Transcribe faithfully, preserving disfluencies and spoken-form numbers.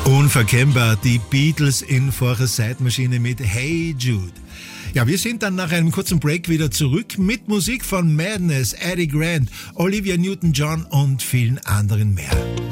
Unverkennbar, die Beatles in vorher Zeitmaschine mit Hey Jude. Ja, wir sind dann nach einem kurzen Break wieder zurück mit Musik von Madness, Eddie Grant, Olivia Newton-John und vielen anderen mehr.